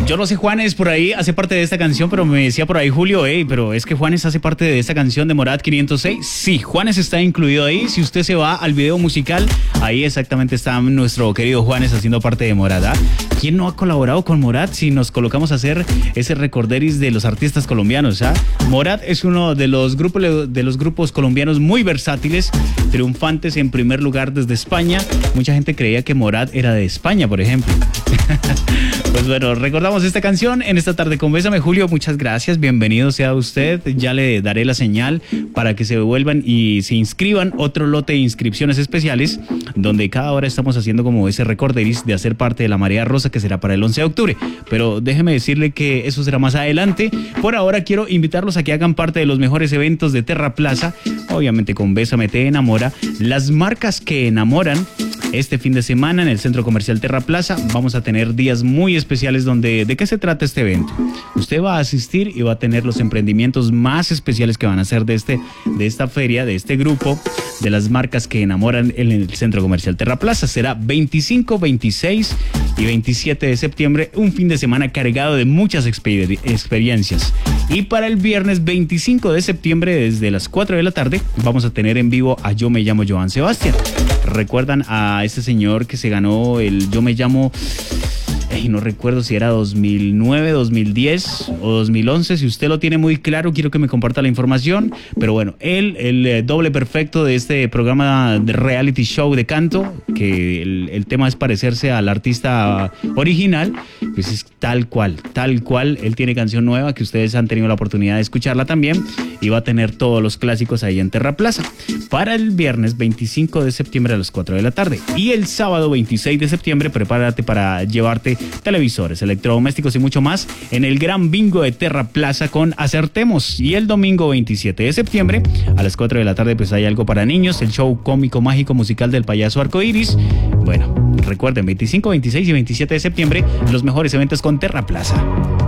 Yo no sé, Juanes por ahí hace parte de esta canción, pero me decía por ahí Julio, pero es que Juanes hace parte de esta canción de Morat 506. Sí, Juanes está incluido ahí. Si usted se va al video musical, ahí exactamente está nuestro querido Juanes haciendo parte de Morat. ¿Ah? ¿Quién no ha colaborado con Morat si nos colocamos a hacer ese recorderis de los artistas colombianos? ¿Ah? Morat es uno de los grupos colombianos muy versátiles, triunfantes en primer lugar desde España. Mucha gente creía que Morat era de España, por ejemplo. Pues bueno, recordamos esta canción en esta tarde con Bésame. Julio, muchas gracias, bienvenido sea usted. Ya le daré la señal para que se vuelvan y se inscriban. Otro lote de inscripciones especiales, donde cada hora estamos haciendo como ese recorderis de hacer parte de la Marea Rosa, que será para el 11 de octubre. Pero déjeme decirle que eso será más adelante. Por ahora quiero invitarlos a que hagan parte de los mejores eventos de Terra Plaza. Obviamente con Bésame te enamora. Las marcas que enamoran. Este fin de semana en el Centro Comercial Terra Plaza vamos a tener días muy especiales donde, ¿de qué se trata este evento? Usted va a asistir y va a tener los emprendimientos más especiales que van a hacer de esta feria, de este grupo, de las marcas que enamoran en el Centro Comercial Terra Plaza. Será 25, 26 y 27 de septiembre, un fin de semana cargado de muchas experiencias. Y para el viernes 25 de septiembre, desde las 4 de la tarde, vamos a tener en vivo a Yo Me Llamo Joan Sebastián. ¿Recuerdan a este señor que se ganó el Yo Me Llamo? No recuerdo si era 2009, 2010 o 2011. Si usted lo tiene muy claro, quiero que me comparta la información. Pero bueno, el doble perfecto de este programa de reality show de canto, que el tema es parecerse al artista original, pues es tal cual. Él tiene canción nueva que ustedes han tenido la oportunidad de escucharla también, y va a tener todos los clásicos ahí en Terra Plaza. Para el viernes 25 de septiembre a las 4 de la tarde. Y el sábado 26 de septiembre, prepárate para llevarte televisores, electrodomésticos y mucho más en el gran bingo de Terra Plaza con Acertemos. Y el domingo 27 de septiembre a las 4 de la tarde pues hay algo para niños, el show cómico mágico musical del payaso Arcoiris. Bueno, recuerden, 25, 26 y 27 de septiembre los mejores eventos con Terra Plaza.